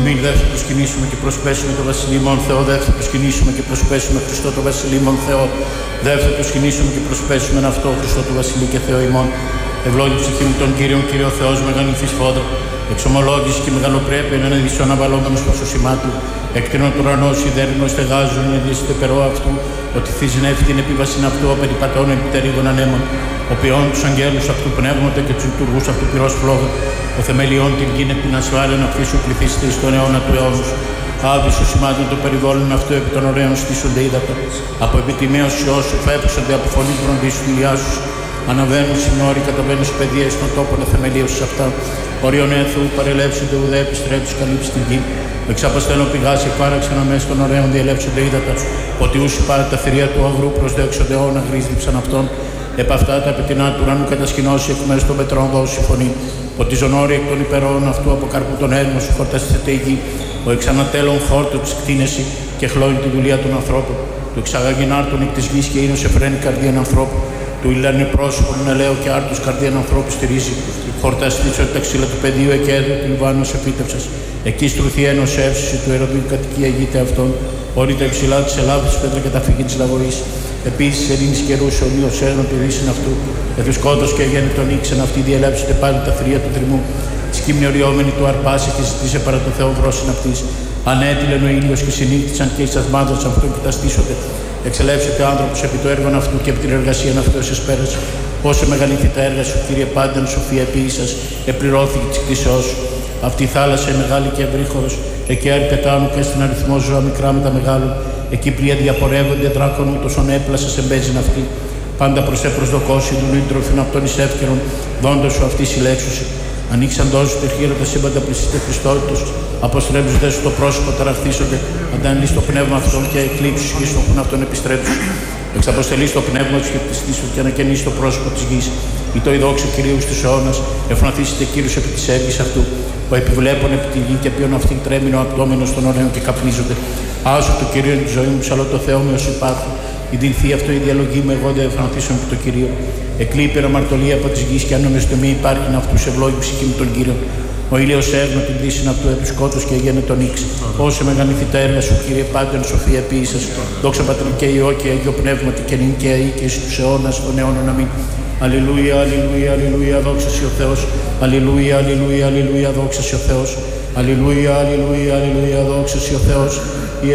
Σοφομή, δε θα προσκυνήσουμε και προσπέσουμε το Βασιλείμον Θεό, δε θα προσκυνήσουμε και προσπέσουμε Χριστό το Βασιλείμον Θεό, δε θα προσκυνήσουμε και προσπέσουμε αυτό Χριστό του Βασιλεί και Θεό ημών. Ευλόγη ψυχή μου τον Κύριον, Κύριο Θεός, μεγαλυνθείς φόδρα, εξομολόγηση και μεγαλοπρέπεια να είναι δυσόν αβαλόμενος προς το σημά του. Εκτείνον του ουρανό, σιδέρνο, στεγάζουν, ενδύσετε περό αυτού, ότι θύζηνεύει την επίβαση αυτού, ο περιπατών επιτερίγων ανέμων, ο ποιόν τους αγγέλους αυτού πνεύματα και τους λειτουργούς αυτού πυρός φλόγα, ο θεμελιών την γη την ασφάλεια να φύσου πληθύστη στον αιώνα του αιώνους. Άβης ο σημάδων των περιβόλων αυτού επί των ωραίων στήσονται ύδατα, από επιτιμίως όσου φεύξονται από φωνή του ροντίσου του ηλιάσου. Αναβαίνουν συνόροι, καταβαίνουν σε παιδείες των τόπων εθεμελίους σε αυτά. Όριον έθου παρελεύσονται ουδέ επιστρέψει καλύψει την γη. Εξαπαστέλων πηγάς εκπάραξαν αμέσως των ωραίων διελεύσονται ύδατα. Ότι ούσι πάρα τα θηρία του αγρού προσδέξονται αιώνα γρίζλιψαν αυτόν. Επ' αυτά τα πετεινά του ουρανού κατασκηνώσει εκ μέρους των πετρών δώσει φωνή. Ότι ζωνόρι εκ των υπερών αυτού από καρπού των έρμων σου χορταστηθεται η γη. Ο εξανατέλων χόρτο τη κτίνεση και χλώνει τη δουλεία των ανθρώπων. Του εξαγαγήν άρτων εκ τη γη και είναι σε φρένη καρδίαν ανθρώπου. Του ηλάνε πρόσωπον ελαίο και άρτους καρδίαν ανθρώπου στηρίζει. Χορταστής ότι τα ξύλα του πεδίου εκέδρου την Βάνος επίτευξας. Εκεί στρουθεί ένος εύσηση του Ηρωδίου κατοικία γείται αυτόν. Όλοι τα υψηλά της Ελλάδος πέτρα καταφύγει της Λαγωής. Επίσης ειρήνης καιρούς ο Νίος έρνο τη ρίσιν αυτού. Εθουσκότος και γέννη τον ήξεν αυτή διελέψετε πάλι τα θρία του τριμού. Σκύμνη οριόμενη του αρπάσε και ζητήσε παρά το Θεό βρόσιν αυτής. Ανέτειλεν ο ήλιος και συνήθισαν και εις ασμάδος αυτού και τα στήσονται. Εξελεύσετε άνθρωπος επί το έργο αυτού και επί την εργασία αυτού εσείς πέρασε. Όσο μεγαλύτερη τα έργα σου, Κύριε πάντων, σοφία επίησας, επληρώθηκε της κτήσεώς σου. Αυτή η θάλασσα είναι μεγάλη και ευρύχωρος. Εκεί αρπετάνου και στην αριθμό ζώα μικρά με τα μεγάλων. Εκεί πλοία διαπορεύονται, δράκων ούτως ον έπλασα σε μπέζιν αυτή. Πάντα προς προσδοκώσει, δουλούν τροφήν αυτών εις εύκαιρον, δόντος σου αυτή συλλέξουσι. Ανοίξαν δόζου τεχείρα τα σύμπαντα πλησίστε Χριστότητος. Αποστρέψονται σου το πρόσωπο, ταραχθήσονται. Αντανεί στο πνεύμα αυτών και εκλείψου και στον που αυτόν επιστρέψουν. Εξαποστελεί το πνεύμα του και πληστήσου και ανακαινήσει το πρόσωπο τη γη. Ή το ειδόξο Κυρίου στου αιώνα, εφρονθήσετε Κύριου επί τη έργη αυτού. Που επιβλέπουν επί τη γη και ποιον αυτήν τρέμει ο απτόμενο των ωραίων και καπνίζονται. Άσου το Κυρίο είναι τη ζωή μου, ψαλώ το Θεό μου ω υπάρχω. Η δινθεί αυτό η διαλογή μου, εγώ δεν εφρονθήσω επί το Κυρίο. Εκλείπερα μαρτωλία από τη γη και αν νομιστομή υπάρχει να αυτού ευλόγη ψυχή με τον Κύριο. Ο ήλιος έρνω την δύση αυτού επί σκότους και γένε τον ύξ. Όσο μεγαλύτερη τα έργα σου, Κύριε πάντων, σοφία επίησας. Δόξα Πατρί και Υιό και Αγίο Πνεύματι και νυν και αεί και εις τους αιώνας των αιώνων. Αμήν. Αλληλούια, αλληλούια, αλληλούια, δόξα σοι ο Θεός. Αλληλούια, αλληλούια, αλληλούια, δόξα σοι ο Θεός. Αλληλούια, αλληλούια, αλληλούια, δόξα σοι ο Θεός.